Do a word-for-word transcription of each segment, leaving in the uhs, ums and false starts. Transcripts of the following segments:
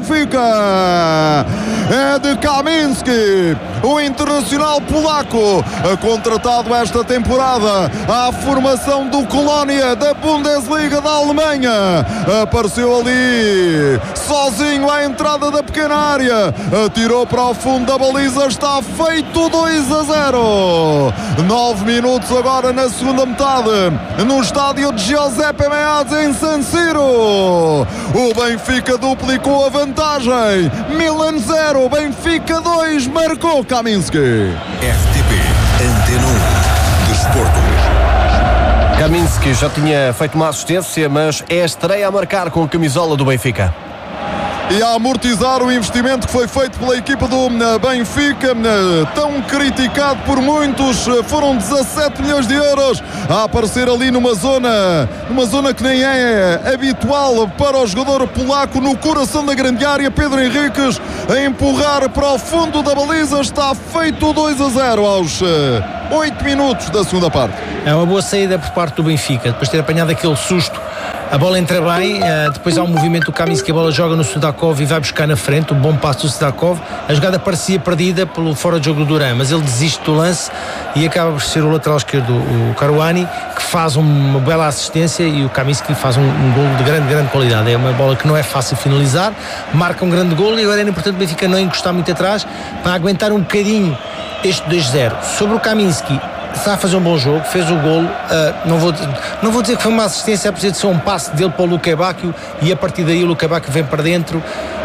Benfica. É de Kaminski, o internacional polaco, contratado esta temporada à formação do Colónia da Bundesliga da Alemanha. Apareceu ali sozinho à entrada da pequena área, atirou para o fundo da baliza, está feito dois a zero. Nove minutos agora na segunda metade, no estádio de Giuseppe Meazza em San Siro. O Benfica duplicou a vantagem. Milan zero, Benfica dois, marcou Kaminski. R T P Antena um Desporto. Kaminski já tinha feito uma assistência, mas é a estreia a marcar com a camisola do Benfica. E a amortizar o investimento que foi feito pela equipa do Benfica, tão criticado por muitos. Foram dezassete milhões de euros a aparecer ali numa zona, numa zona que nem é habitual para o jogador polaco, no coração da grande área. Pedro Henriques a empurrar para o fundo da baliza. Está feito dois a zero aos oito minutos da segunda parte. É uma boa saída por parte do Benfica, depois de ter apanhado aquele susto. A bola entra bem, uh, depois há um movimento do Kaminski, a bola joga no Sudakov e vai buscar na frente, um bom passo do Sudakov. A jogada parecia perdida pelo fora de jogo do Duran, mas ele desiste do lance e acaba por ser o lateral esquerdo, o Caruani, que faz uma bela assistência, e o Kaminski faz um, um gol de grande, grande qualidade. É uma bola que não é fácil finalizar, marca um grande gol, e agora era importante o Benfica não encostar muito atrás para aguentar um bocadinho este dois a zero. Sobre o Kaminski, está a fazer um bom jogo, fez o golo, uh, não, vou, não vou dizer que foi uma assistência, precisa de ser um passe dele para o Luka Bacchio, e a partir daí o Luka Bacchio vem para dentro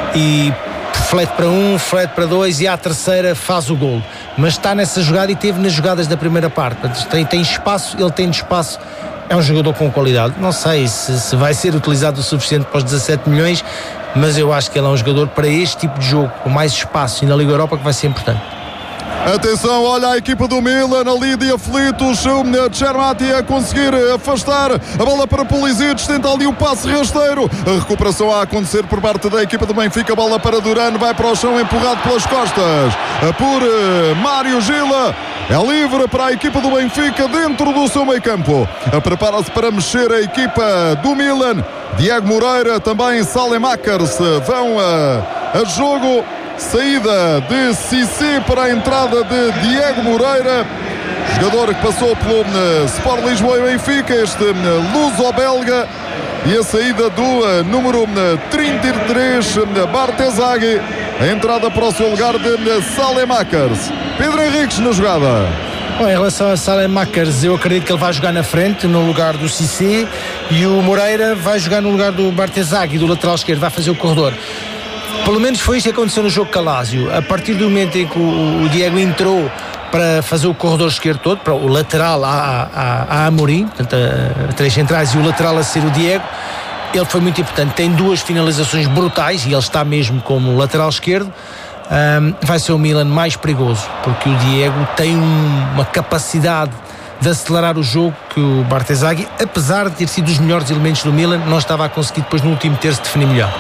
e flete para um, flete para dois, e à terceira faz o golo. Mas está nessa jogada e teve nas jogadas da primeira parte, tem, tem espaço, ele tem espaço, é um jogador com qualidade. Não sei se, se vai ser utilizado o suficiente para os dezassete milhões, mas eu acho que ele é um jogador para este tipo de jogo, com mais espaço, e na Liga Europa, que vai ser importante. Atenção, olha a equipa do Milan ali de aflitos. O Cermati a conseguir afastar a bola para Pulisic, tenta ali o passe rasteiro. A recuperação a acontecer por parte da equipa do Benfica. A bola para Duran, vai para o chão, empurrado pelas costas por Mário Gila. É livre para a equipa do Benfica dentro do seu meio campo. Prepara-se para mexer a equipa do Milan. Diego Moreira, também Saelemaekers vão a, a jogo. Saída de Cissé para a entrada de Diego Moreira, jogador que passou pelo uh, Sport Lisboa e Benfica, este uh, luso-belga. E a saída do uh, número uh, trinta e três, uh, Bartezaghi, a entrada para o seu lugar de uh, Saelemaekers. Pedro Henriques na jogada. Bom, em relação a Saelemaekers, eu acredito que ele vai jogar na frente, no lugar do Cissé, e o Moreira vai jogar no lugar do Bartezaghi, do lateral esquerdo, vai fazer o corredor. Pelo menos foi isto que aconteceu no jogo com Lazio. A partir do momento em que o, o Diego entrou para fazer o corredor esquerdo todo, para o lateral a, a, a Amorim, portanto a, a três centrais, e o lateral a ser o Diego, ele foi muito importante. Tem duas finalizações brutais e ele está mesmo como lateral esquerdo. Um, vai ser o Milan mais perigoso, porque o Diego tem um, uma capacidade de acelerar o jogo que o Bartezaghi, apesar de ter sido dos melhores elementos do Milan, não estava a conseguir depois no último terço definir melhor.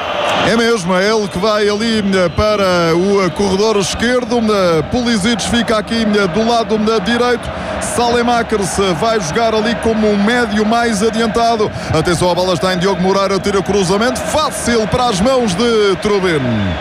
É mesmo, é ele que vai ali para o corredor esquerdo. Pulisic fica aqui do lado direito. Saelemaekers vai jogar ali como um médio mais adiantado. Atenção, a bola está em Diogo Moreira, tira cruzamento fácil para as mãos de Trubin.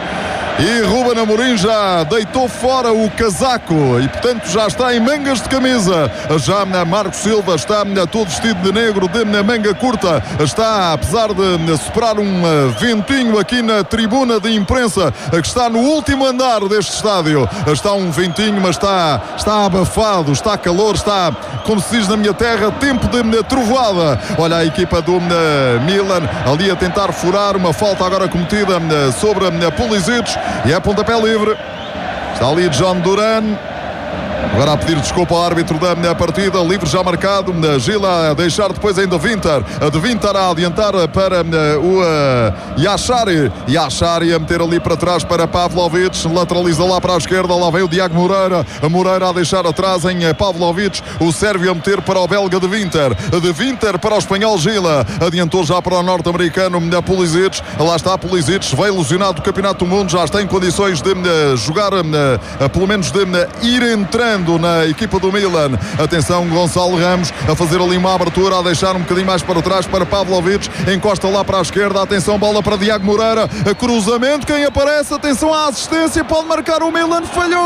E Ruben Amorim já deitou fora o casaco e, portanto, já está em mangas de camisa. Já Marco Silva está todo vestido de negro, de manga curta. Está, apesar de superar um ventinho aqui na tribuna de imprensa, que está no último andar deste estádio. Está um ventinho, mas está, está abafado, está calor, está, como se diz na minha terra, tempo de trovoada. Olha a equipa do Milan ali a tentar furar uma falta agora cometida sobre Pulisic. E é pontapé livre. Está ali John Duran. Agora a pedir desculpa ao árbitro da partida. Livre já marcado. Gila a deixar depois ainda Winter. A de Winter a adiantar para o uh, Yashari. Yashari a meter ali para trás para Pavlovic. Lateraliza lá para a esquerda. Lá vem o Diego Moreira. A Moreira a deixar atrás em Pavlovic. O sérvio a meter para o belga de Winter. De Winter para o espanhol Gila. Adiantou já para o norte-americano Pulisic. Lá está Pulisic. Veio ilusionado do Campeonato do Mundo. Já está em condições de jogar, pelo menos de ir entrando pressionando na equipa do Milan. Atenção, Gonçalo Ramos a fazer ali uma abertura, a deixar um bocadinho mais para trás para Pavlovic, encosta lá para a esquerda. Atenção, bola para Diago Moreira, cruzamento, quem aparece? Atenção à assistência, pode marcar o Milan,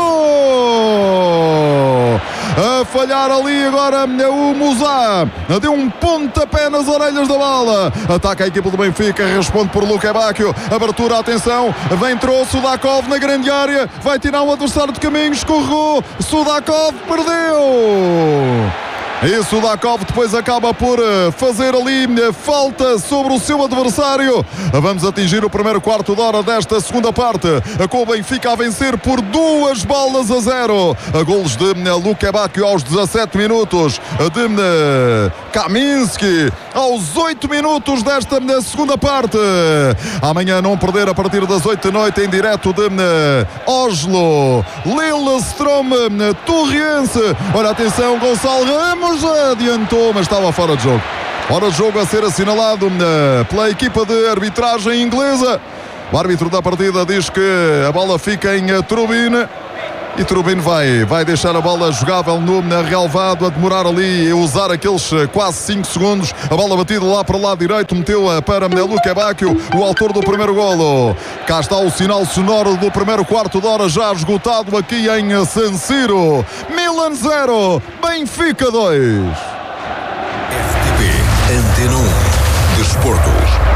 falhou! A falhar ali agora o Musá, deu um pontapé nas orelhas da bola. Ataca a equipa do Benfica, responde por Luque Bacchio, abertura, atenção, vem trouxe Sudakov na grande área, vai tirar um adversário de caminho, escorregou, Sudakov perdeu. E Sudakov depois acaba por fazer ali falta sobre o seu adversário. Vamos atingir o primeiro quarto de hora desta segunda parte, com o Benfica a vencer por duas bolas a zero. Golos de Luque Bacchio aos dezassete minutos, de Kaminski aos oito minutos desta segunda parte. Amanhã não perder a partir das oito da noite em direto de Oslo, Lillestrøm Torriense. Olha, atenção, Gonçalo Ramos adiantou, mas estava fora de jogo. Fora de jogo a ser assinalado uh, pela equipa de arbitragem inglesa. O árbitro da partida diz que a bola fica em uh, Trubin. E Trubin vai, vai deixar a bola jogável no relvado, a demorar ali a usar aqueles quase cinco segundos. A bola batida lá para o lado direito, meteu-a para Luque Bacchio, o autor do primeiro golo. Cá está o sinal sonoro do primeiro quarto de hora já esgotado aqui em San Siro. Milan zero, Benfica dois. R T P Antena um Desporto.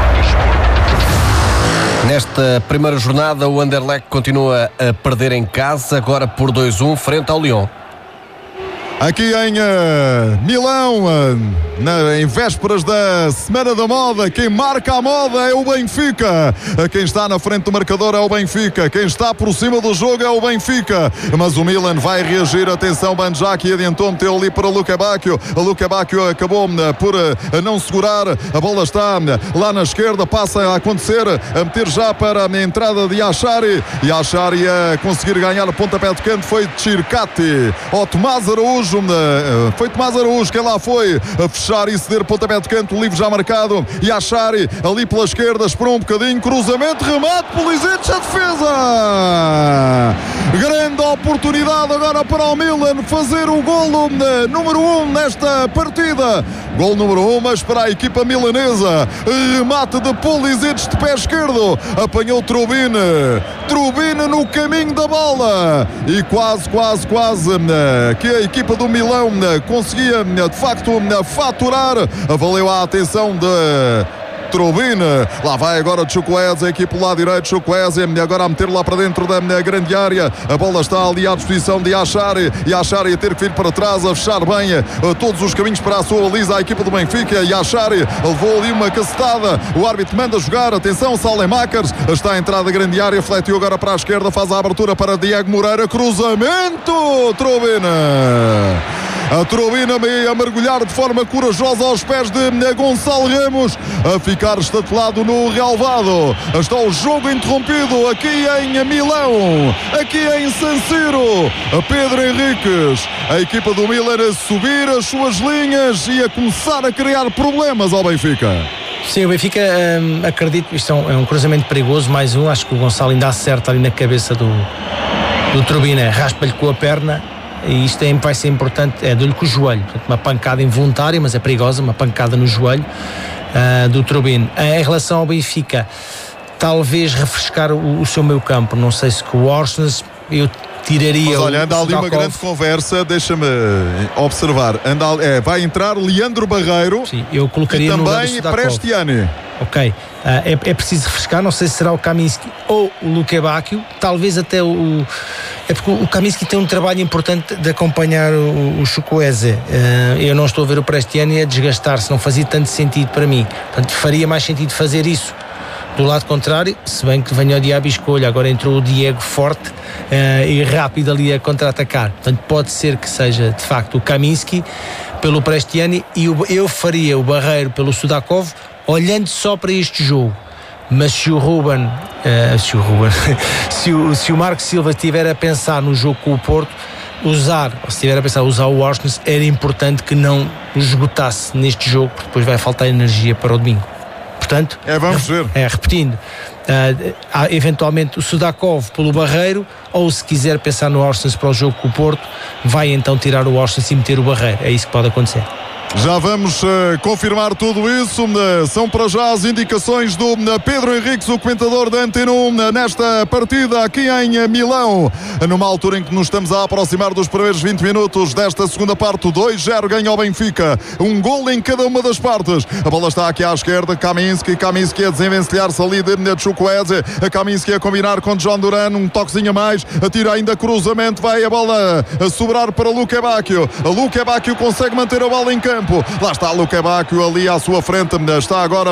Nesta primeira jornada, o Anderlecht continua a perder em casa, agora por dois a um, frente ao Lyon. Aqui em uh, Milão, uh, na, em vésperas da Semana da Moda, quem marca a moda é o Benfica. Uh, quem está na frente do marcador é o Benfica. Quem está por cima do jogo é o Benfica. Mas o Milan vai reagir. Atenção, Banjaki adiantou, meteu ali para Luque Bacchio. O Luque Bacchio acabou uh, por uh, não segurar. A bola está uh, lá na esquerda, passa a acontecer, a meter já para a entrada de Yashari. Yashari a conseguir ganhar o pontapé de canto foi Chircati. O Tomás Araújo. Foi Tomás Araújo quem lá foi a fechar e ceder pontapé de canto, o livre já marcado. E Yashari ali pela esquerda esperou um bocadinho, cruzamento, remate, Pulisic, a defesa. Grande oportunidade agora para o Milan fazer o golo número um nesta partida. Gol número um, mas para a equipa milanesa. Remate de Pulisic de pé esquerdo, apanhou Trubin. Trubin no caminho da bola e quase, quase, quase que a equipa do Milão conseguia de facto faturar. Valeu a atenção de Trubin. Lá vai agora de Chukwueze, a equipe lá direito, Chukwueze agora a meter lá para dentro da grande área. A bola está ali à disposição de Yashari. Yashari a ter que vir para trás, a fechar bem todos os caminhos para a sua baliza, a equipa do Benfica. Yashari levou ali uma cacetada, o árbitro manda jogar. Atenção, Salemakers está a entrada da grande área, fletiu agora para a esquerda, faz a abertura para Diago Moreira, cruzamento, Trubin. A Trubina a mergulhar de forma corajosa aos pés de Gonçalo Ramos, a ficar estatelado no relvado. Está o jogo interrompido aqui em Milão, aqui em San Siro. A Pedro Henriques, a equipa do Milan a subir as suas linhas e a começar a criar problemas ao Benfica. Sim, o Benfica, hum, acredito, isto é um, é um cruzamento perigoso, mais um, acho que o Gonçalo ainda acerta ali na cabeça do, do Trubina, raspa-lhe com a perna. E isto é, vai ser importante, é dou-lhe com o joelho, portanto, uma pancada involuntária, mas é perigosa, uma pancada no joelho uh, do Trubin. Uh, em relação ao Benfica, talvez refrescar o, o seu meio campo, não sei se com o Orsnes eu tiraria. Mas olha, anda o ali uma grande conversa, deixa-me observar, anda, é, vai entrar Leandro Barreiro. Sim, eu colocaria e também no Prestiani. Ok, uh, é, é preciso refrescar, não sei se será o Kaminski ou o Luque Bacchio, talvez até o, o é porque o Kaminski tem um trabalho importante de acompanhar o, o Chukwueze. Uh, eu não estou a ver o Prestiani a desgastar-se, não fazia tanto sentido para mim, portanto faria mais sentido fazer isso do lado contrário, se bem que venha o Diabo e escolha, agora entrou o Diego forte uh, e rápido ali a contra-atacar, portanto pode ser que seja de facto o Kaminski pelo Prestiani e o, eu faria o Barreiro pelo Sudakov, olhando só para este jogo. Mas se o Ruben uh, se o Ruben se, o, se o Marco Silva estiver a pensar no jogo com o Porto, usar, ou se estiver a pensar usar o Orsnes, era importante que não esgotasse neste jogo, porque depois vai faltar energia para o domingo. portanto, é, vamos ver. É, repetindo, uh, há eventualmente o Sudakov pelo Barreiro, ou se quiser pensar no Orsens para o jogo com o Porto, vai então tirar o Orsens e meter o Barreiro. É isso que pode acontecer. Já vamos uh, confirmar tudo isso. Uh, são para já as indicações do uh, Pedro Henriques, o comentador da Antena um, uh, nesta partida aqui em uh, Milão, uh, numa altura em que nos estamos a aproximar dos primeiros vinte minutos desta segunda parte. dois zero ganha o Benfica, um gol em cada uma das partes. A bola está aqui à esquerda, Kaminski, Kaminski a desenvencilhar-se ali de Chukwueze, a Kaminski a combinar com John Duran, um toquezinho a mais, atira ainda cruzamento, vai a bola a sobrar para Luque Bacchio. A Luque Bacchio consegue manter a bola em campo. Lá está Luque Bacchio ali à sua frente. Está agora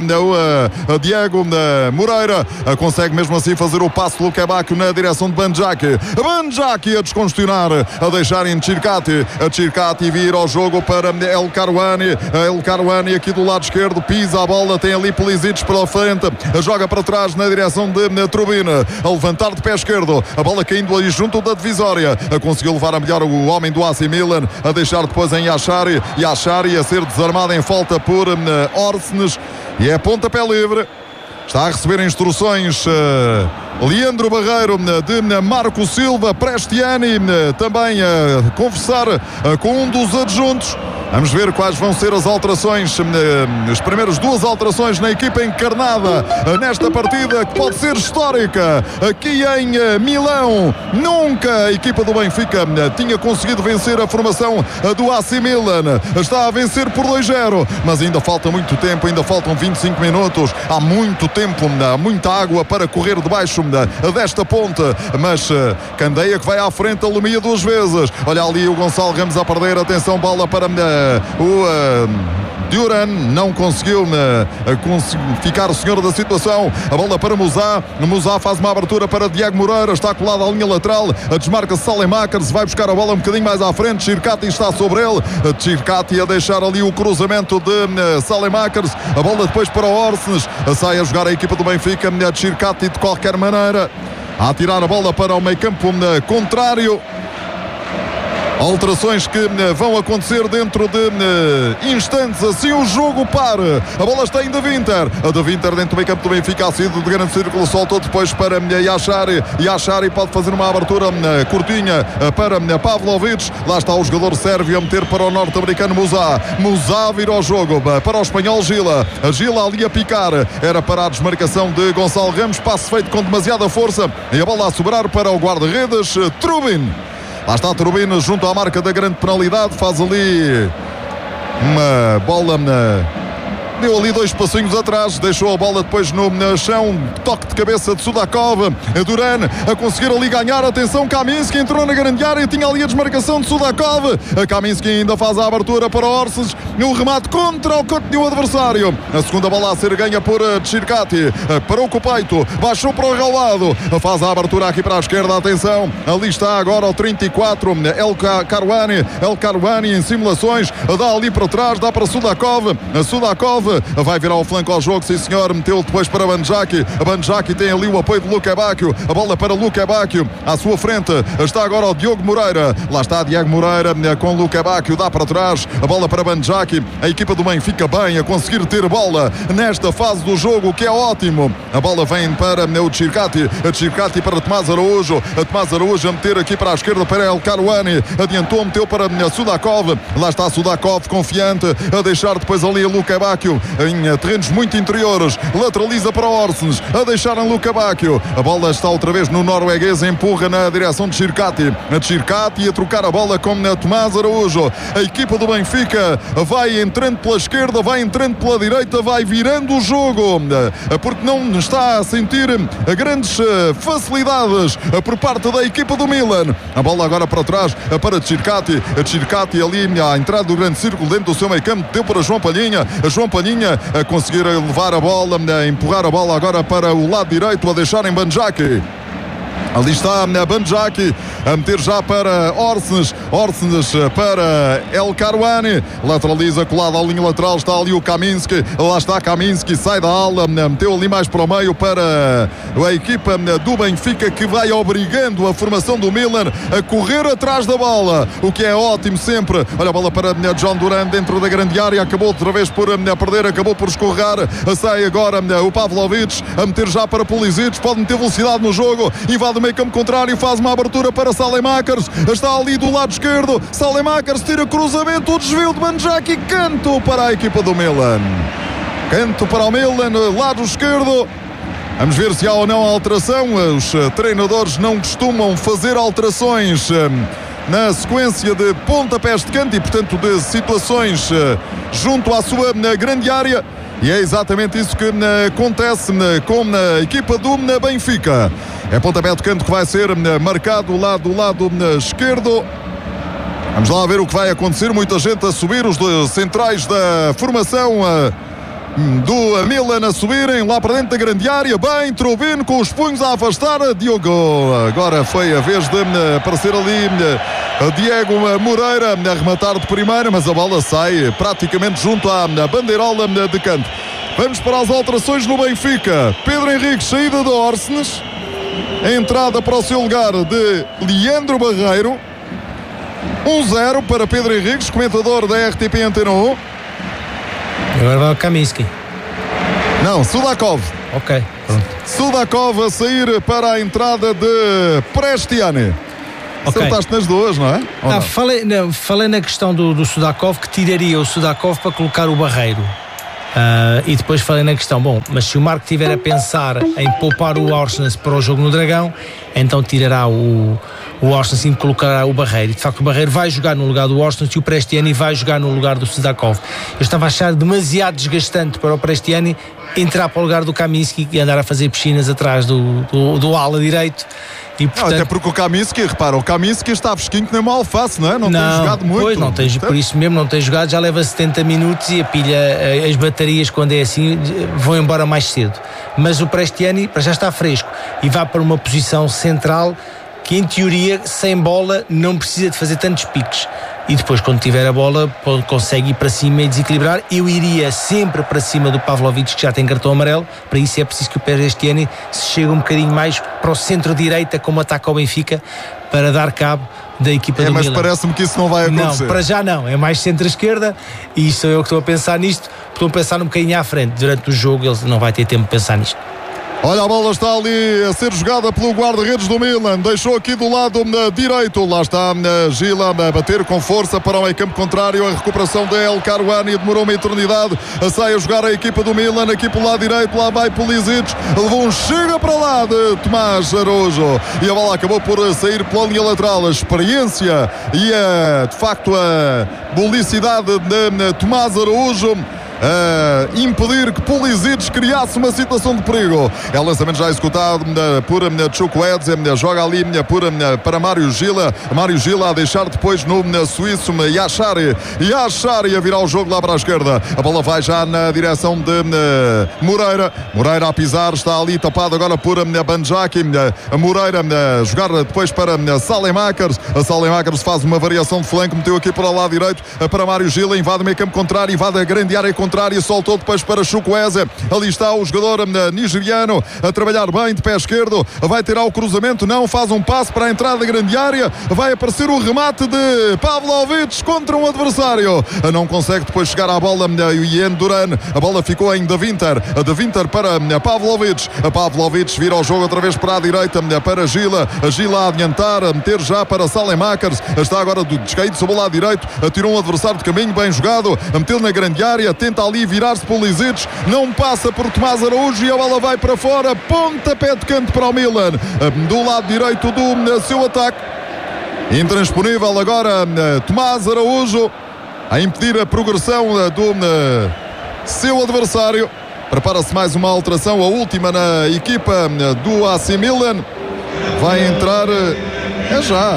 o Diego Moreira. Consegue mesmo assim fazer o passo de Luque Bacchio na direção de Banjaki. Banjaki a descongestionar, a deixar em Circati. A Circati vir ao jogo para El Karouani. El Karouani aqui do lado esquerdo, pisa a bola, tem ali Pulisic pela frente, joga para trás na direção de Trubin. A levantar de pé esquerdo, a bola caindo ali junto da divisória. Conseguiu levar a melhor o homem do A C Milan, a deixar depois em Yashari. Yashari a ser desarmado em falta por uh, Orsnes, e é pontapé livre. Está a receber instruções uh, Leandro Barreiro de Marco Silva, Prestiani também a conversar uh, com um dos adjuntos. Vamos ver quais vão ser as alterações, as primeiras duas alterações na equipa encarnada nesta partida, que pode ser histórica aqui em Milão. Nunca a equipa do Benfica tinha conseguido vencer a formação do A C Milan. Está a vencer por dois zero, mas ainda falta muito tempo, ainda faltam vinte e cinco minutos. Há muito tempo, há muita água para correr debaixo desta ponte, mas Candeia que vai à frente, alumia duas vezes. Olha ali o Gonçalo Ramos a perder, atenção, bola para o uh, Duran, não conseguiu uh, cons- ficar o senhor da situação. A bola para Musá, Musá faz uma abertura para Diego Moreira, está colado à linha lateral, a desmarca-se Saelemaekers, vai buscar a bola um bocadinho mais à frente, Circati está sobre ele, Circati a deixar ali o cruzamento de uh, Saelemaekers, a bola depois para o Orsnes, sai a jogar a equipa do Benfica, uh, Circati de qualquer maneira a tirar a bola para o meio campo uh, contrário. Alterações que vão acontecer dentro de instantes, assim o jogo para. A bola está ainda Winter, a de Winter dentro do meio campo do Benfica, a saída de grande círculo, soltou depois para Yashari. Yashari pode fazer uma abertura curtinha para Pavlovic. Lá está o jogador sérvio a meter para o norte-americano Musá. Musá vira ao jogo para o espanhol Gila. A Gila ali a picar, era para a desmarcação de Gonçalo Ramos, passe feito com demasiada força e a bola a sobrar para o guarda-redes Trubin. Lá está Turbina junto à marca da grande penalidade, faz ali uma bola na... deu ali dois passinhos atrás, deixou a bola depois no, no chão, toque de cabeça de Sudakov, Duran a conseguir ali ganhar, atenção, Kaminski entrou na grande área, tinha ali a desmarcação de Sudakov, a Kaminski ainda faz a abertura para Orsens, no remate contra o canto do adversário, a segunda bola a ser ganha por Circati, parou com o peito, baixou para o relvado, faz a abertura aqui para a esquerda, atenção, ali está agora o trinta e quatro, El Karouani, El Karouani em simulações, dá ali para trás, dá para Sudakov, a Sudakov vai virar o flanco ao jogo, sim senhor, meteu depois para Banjaki, a Banjaki tem ali o apoio de Luque Bacchio, a bola para Luque Bacchio, à sua frente está agora o Diogo Moreira, lá está Diego Moreira com Luque Bacchio, dá para trás, a bola para Banjaki, a equipa do Benfica bem a conseguir ter bola nesta fase do jogo, que é ótimo, a bola vem para o Circati, a Circati para Tomás Araújo, a Tomás Araújo a meter aqui para a esquerda para El Karouani, adiantou, meteu para Sudakov, lá está Sudakov confiante, a deixar depois ali a Luque Bacchio, em terrenos muito interiores, lateraliza para Orsens, a deixar em Luque Bacchio, a bola está outra vez no norueguês, empurra na direção de Circati, a Circati a trocar a bola com Tomás Araújo, a equipa do Benfica vai entrando pela esquerda, vai entrando pela direita, vai virando o jogo, porque não está a sentir grandes facilidades por parte da equipa do Milan, a bola agora para trás para Circati, a Circati ali à entrada do grande círculo dentro do seu meio campo, deu para João Palhinha, a João Palhinha a conseguir levar a bola, a empurrar a bola agora para o lado direito, a deixar em Banjaki. Ali está a Banjaki a meter já para Orsnes, Orsnes para El Karouani, lateraliza colado à linha lateral, está ali o Kaminski, lá está Kaminski, sai da ala, meteu ali mais para o meio para a equipa do Benfica, que vai obrigando a formação do Milan a correr atrás da bola, o que é ótimo sempre. Olha a bola para John Duran dentro da grande área, acabou outra vez por perder, acabou por escorregar, sai agora o Pavlovic a meter já para Pulisic, pode meter velocidade no jogo, invade meio campo contrário, faz uma abertura para Saelemaekers, está ali do lado esquerdo, Saelemaekers tira cruzamento, o desvio de Banjaki, canto para a equipa do Milan, canto para o Milan, lado esquerdo. Vamos ver se há ou não alteração. Os treinadores não costumam fazer alterações na sequência de pontapés de canto e, portanto, de situações junto à sua grande área. E é exatamente isso que acontece com a equipa do Benfica. É pontapé de canto que vai ser marcado lá do lado esquerdo. Vamos lá ver o que vai acontecer. Muita gente a subir, os centrais da formação do Milan a subirem lá para dentro da grande área. Bem, Trubin com os punhos a afastar. Diogo, agora foi a vez de aparecer ali Diego Moreira a rematar de primeira, mas a bola sai praticamente junto à bandeirola de canto. Vamos para as alterações no Benfica. Pedro Henrique, saída de Orsnes, a entrada para o seu lugar de Leandro Barreiro. um zero para Pedro Henriques, comentador da R T P Antena um. Agora vai o Kaminski. Não, Sudakov. Ok, pronto. Sudakov a sair para a entrada de Prestiani. Okay. Acertaste nas duas, não é? Ah, não? Falei, não, falei na questão do, do Sudakov, que tiraria o Sudakov para colocar o Barreiro. Uh, e depois falei na questão, bom, mas se o Marco estiver a pensar em poupar o Orsnes para o jogo no Dragão, então tirará o, o Orsnes e colocará o Barreiro. E de facto o Barreiro vai jogar no lugar do Orsnes e o Prestiani vai jogar no lugar do Sudakov. Eu estava a achar demasiado desgastante para o Prestiani entrar para o lugar do Kaminski e andar a fazer piscinas atrás do, do, do ala direito. E, portanto, não, até porque o Kaminski, repara, o Kaminski está fresquinho que nem uma alface, não é? Não, não tem jogado muito. Pois, não tem, por isso mesmo não tem jogado, já leva setenta minutos e a pilha, as baterias quando é assim vão embora mais cedo. Mas o Prestiani já está fresco e vai para uma posição central que em teoria sem bola não precisa de fazer tantos piques. E depois quando tiver a bola consegue ir para cima e desequilibrar. Eu iria sempre para cima do Pavlovic, que já tem cartão amarelo. Para isso é preciso que o Prestiani se chegue um bocadinho mais para o centro-direita, como ataca o Benfica, para dar cabo da equipa é, do mas Milan. Parece-me que isso não vai acontecer. Não, para já não, é mais centro-esquerda e sou eu que estou a pensar nisto. Estou a pensar um bocadinho à frente. Durante o jogo ele não vai ter tempo de pensar nisto. Olha, a bola está ali a ser jogada pelo guarda-redes do Milan, deixou aqui do lado uh, direito, lá está uh, Gila a bater com força para o meio campo contrário, a recuperação de El Karouani demorou uma eternidade, a sai a jogar a equipa do Milan, aqui pelo lado direito, lá vai Pulisic, levou um chega para lá de Tomás Araújo e a bola acabou por sair pela linha lateral. A experiência e a, de facto a bolicidade de, de Tomás Araújo Uh, impedir que Pulisic criasse uma situação de perigo. É o lançamento já executado uh, por uh, Chukwueze, uh, joga ali uh, por, uh, para Mário Gila, Mário Gila a deixar depois no uh, suíço uh, Yashari, Yashari a virar o jogo lá para a esquerda. A bola vai já na direção de uh, Moreira, Moreira a pisar, está ali tapado agora por uh, Banjaki, uh, Moreira a uh, jogar depois para uh, Saelemaekers, a Saelemaekers faz uma variação de flanco, meteu aqui para o lado direito uh, para Mário Gila, invade o meio campo contrário, invade a grande área contrária, soltou depois para Chukwueze, ali está o jogador uh, nigeriano a trabalhar bem de pé esquerdo, vai tirar o cruzamento, não, faz um passo para a entrada da grande área, vai aparecer o remate de Pavlovic contra um adversário, não consegue depois chegar à bola uh, Ian Duran, a bola ficou em De Winter, De Winter para uh, Pavlovic, a Pavlovic vira o jogo outra vez para a direita, uh, para Gila, a Gila a adiantar, a meter já para Saelemaekers, está agora do descaído sobre o lado direito, tirou um adversário de caminho, bem jogado, a meter na grande área, tenta ali virar-se Pulisic, não passa por Tomás Araújo e a bola vai para fora, pontapé de canto para o Milan, do lado direito do seu ataque, intransponível agora Tomás Araújo a impedir a progressão do seu adversário. Prepara-se mais uma alteração, a última na equipa do A C Milan, vai entrar, é já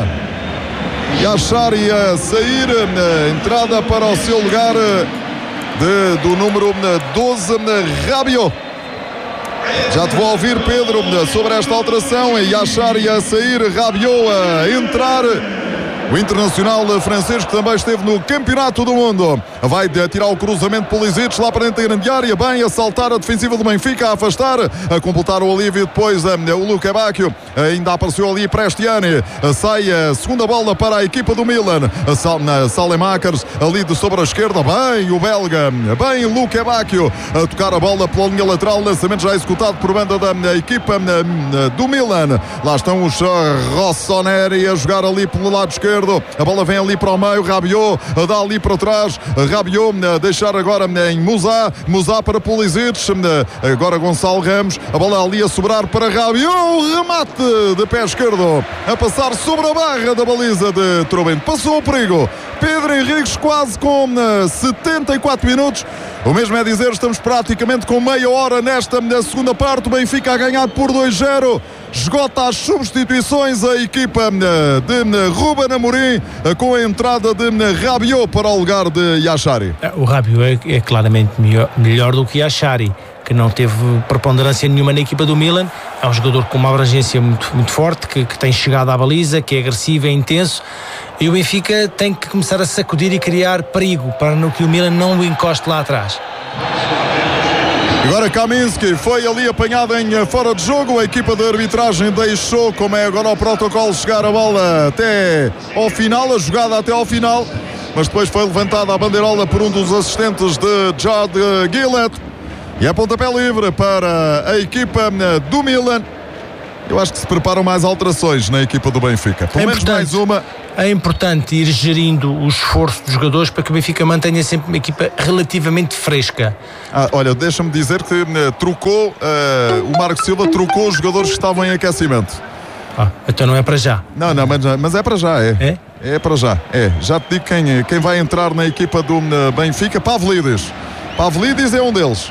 Yashari a sair, entrada para o seu lugar De, do número doze, Rabiot. Já te vou ouvir, Pedro, sobre esta alteração. Yachari a sair, Rabiot a entrar. O internacional francês, que também esteve no Campeonato do Mundo, vai tirar o cruzamento Pulisic lá para dentro da grande área, bem a saltar a defensiva do Benfica, a afastar, a completar o alívio depois o Luca Bacchio, ainda apareceu ali Prestiani, sai a segunda bola para a equipa do Milan, Saelemaekers ali de sobre a esquerda, bem o belga, bem Luca Bacchio a tocar a bola pela linha lateral, lançamento já executado por banda da equipa do Milan. Lá estão os Rossoneri a jogar ali pelo lado esquerdo. A bola vem ali para o meio, Rabiot dá ali para trás, Rabiot a deixar agora em Musá, Musá para Pulisic, agora Gonçalo Ramos, a bola ali a sobrar para Rabiot, remate de pé esquerdo, a passar sobre a barra da baliza de Trubin, passou o perigo. Pedro Henriques quase com setenta e quatro minutos, o mesmo é dizer, estamos praticamente com meia hora nesta segunda parte, o Benfica a ganhar por dois a zero, esgota as substituições a equipa de Ruben Amorim com a entrada de Rabiot para o lugar de Yachari. O Rabiot é, é claramente melhor, melhor do que Yachari, que não teve preponderância nenhuma na equipa do Milan. É um jogador com uma abrangência muito, muito forte, que, que tem chegado à baliza, que é agressivo, é intenso, e o Benfica tem que começar a sacudir e criar perigo para que o Milan não o encoste lá atrás. Agora Kaminski foi ali apanhado em fora de jogo, a equipa de arbitragem deixou, como é agora o protocolo, chegar a bola até ao final, a jogada até ao final, mas depois foi levantada a bandeirola por um dos assistentes de Jad Gillett e é pontapé livre para a equipa do Milan. Eu acho que se preparam mais alterações na equipa do Benfica, pelo é menos mais uma. É importante ir gerindo o esforço dos jogadores para que o Benfica mantenha sempre uma equipa relativamente fresca. Ah, olha, deixa-me dizer que uh, trocou, uh, o Marco Silva trocou os jogadores que estavam em aquecimento. Ah, então não é para já. Não, não, mas, mas é para já, é. É? É para já, é. Já te digo quem, quem vai entrar na equipa do uh, Benfica, Pavlidis. Pavlidis é um deles.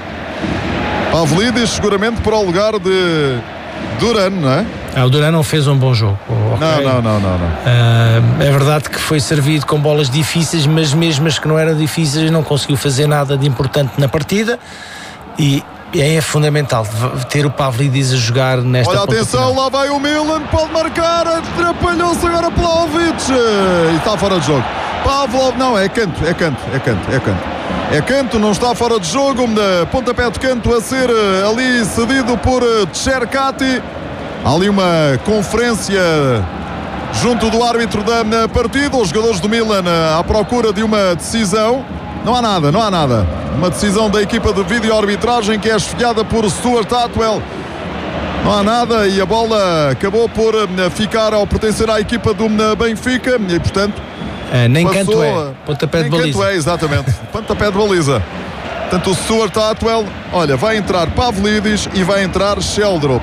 Pavlidis seguramente para o lugar de Duran, não é? Ah, o Duran não fez um bom jogo. Okay. Não, não, não, não, não. Uh, é verdade que foi servido com bolas difíceis, mas mesmo as que não eram difíceis não conseguiu fazer nada de importante na partida e é fundamental ter o Pavlidis a jogar nesta. Olha, atenção, lá vai o Milan, pode marcar, atrapalhou-se agora Pavlovic e está fora de jogo. Pavlov, não, é canto, é canto, é canto, é canto. É canto, não está fora de jogo, pontapé de canto a ser ali cedido por Cherkati. Há ali uma conferência junto do árbitro da partida, os jogadores do Milan à procura de uma decisão. Não há nada, não há nada. Uma decisão da equipa de vídeo-arbitragem que é esfolhada por Stuart Atwell. Não há nada e a bola acabou por ficar ao pertencer à equipa do Benfica e, portanto, é, nem passou, canto é, pontapé de nem baliza. Canto é, exatamente, pontapé de baliza. Portanto, o Stuart Atwell, olha, vai entrar Pavlidis e vai entrar Sheldrop.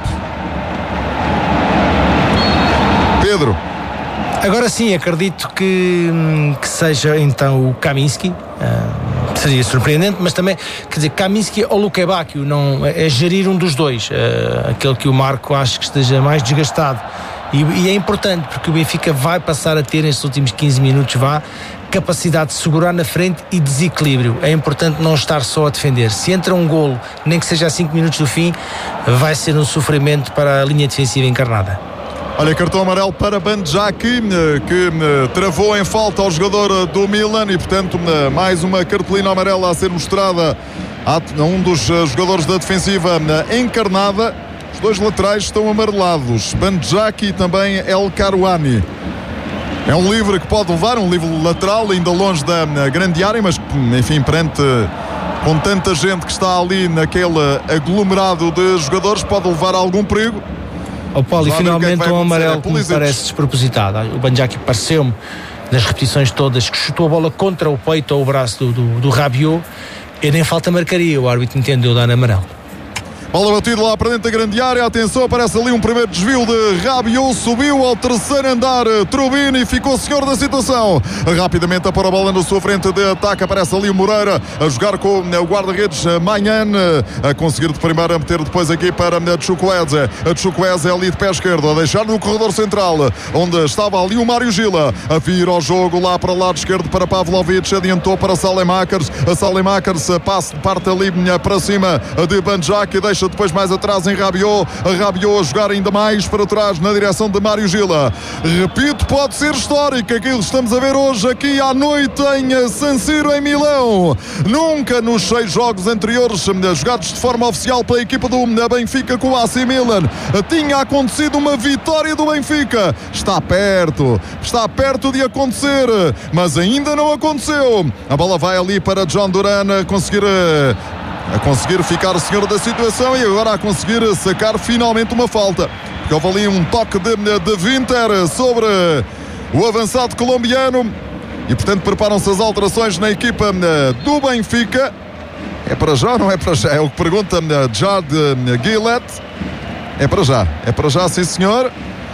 Pedro. Agora sim, acredito que, que seja então o Kaminski. Uh, seria surpreendente, mas também, quer dizer, Kaminski ou Luca Bacchio, não, é gerir um dos dois, uh, aquele que o Marco acha que esteja mais desgastado. E, e é importante, porque o Benfica vai passar a ter, nestes últimos quinze minutos, vá, capacidade de segurar na frente e desequilíbrio. É importante não estar só a defender. Se entra um golo, nem que seja a cinco minutos do fim, vai ser um sofrimento para a linha defensiva encarnada. Olha, cartão amarelo para Bandjaki, que travou em falta ao jogador do Milan e, portanto, mais uma cartolina amarela a ser mostrada a um dos jogadores da defensiva encarnada. Os dois laterais estão amarelados, Bandjaki e também El Karouani. É um livre que pode levar, um livre lateral, ainda longe da grande área, mas, enfim, perante com tanta gente que está ali naquele aglomerado de jogadores, pode levar a algum perigo. O Paulo, e finalmente um amarelo que me parece despropositado. O Bandjaki pareceu-me, nas repetições todas, que chutou a bola contra o peito ou o braço do, do, do Rabiot, e nem falta marcaria, o árbitro entendeu dar amarelo. Bola batida lá para dentro da grande área, atenção, aparece ali um primeiro desvio de Rabiot, subiu ao terceiro andar Trubin e ficou senhor da situação. Rapidamente a pôr a bola na sua frente de ataque, aparece ali o Moreira a jogar com o guarda-redes Manhan, a conseguir de primeira meter depois aqui para Chukwueze. A Chukwueze ali de pé esquerdo, a deixar no corredor central, onde estava ali o Mário Gila, a vir ao jogo lá para o lado esquerdo para Pavlovic, adiantou para Saelemaekers, a Saelemaekers parte ali para cima de Bandjaki, deixa deixa depois mais atrás em Rabiot. Rabiot a jogar ainda mais para trás na direção de Mário Gila. Repito, pode ser histórico aquilo que estamos a ver hoje aqui à noite em San Siro, em Milão. Nunca nos seis jogos anteriores jogados de forma oficial pela equipa do Benfica com o A C Milan tinha acontecido uma vitória do Benfica. Está perto, está perto de acontecer, mas ainda não aconteceu. A bola vai ali para John Duran a conseguir a conseguir ficar senhor da situação e agora a conseguir sacar finalmente uma falta, porque houve ali um toque de, de Winter sobre o avançado colombiano e portanto preparam-se as alterações na equipa do Benfica. É para já ou não é para já? É o que pergunta Jad Gillett. É para já, é para já, sim senhor.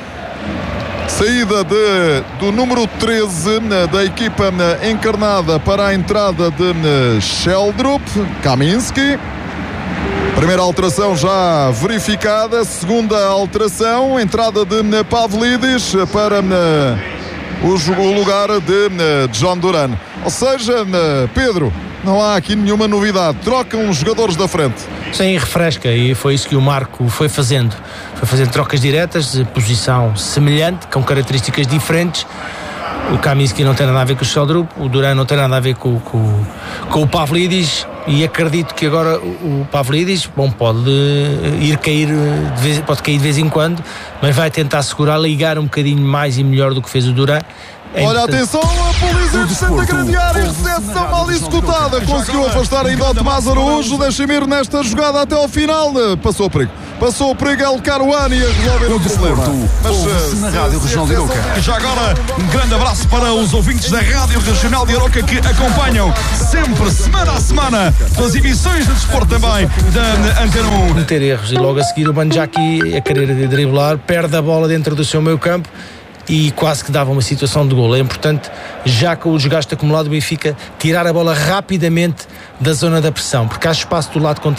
Saída de, do número treze da equipa encarnada para a entrada de Sheldrup, Kaminski. Primeira alteração já verificada. Segunda alteração, entrada de Pavlidis para o, o lugar de John Duran. Ou seja, Pedro, não há aqui nenhuma novidade. Trocam os jogadores da frente. Sim, refresca, e foi isso que o Marco foi fazendo. Foi fazendo trocas diretas de posição semelhante, com características diferentes. O Kaminski não tem nada a ver com o Sheldrup, o Duran não tem nada a ver com, com, com o Pavlidis, e acredito que agora o, o Pavlidis, bom, pode ir cair de vez, pode cair de vez em quando, mas vai tentar segurar, ligar um bocadinho mais e melhor do que fez o Duran. É Olha, atenção, a Pulisic tenta grandear, exceção mal executada, conseguiu afastar ainda o Tomás Araújo. Deixa-me ir nesta jogada até ao final. Passou o perigo, passou o perigo El Karouani a resolver o problema. Mas na Rádio Regional de Aroca. Já agora, um grande abraço para os ouvintes da Rádio Regional de Aroca que acompanham sempre, semana a semana, pelas emissões de desporto também da Antena um. Meter erros e logo a seguir o Banjaki a querer driblar, perde a bola dentro do seu meio campo e quase que dava uma situação de golo. É importante, já com o desgaste acumulado, o Benfica tirar a bola rapidamente da zona da pressão, porque há espaço do lado contrário.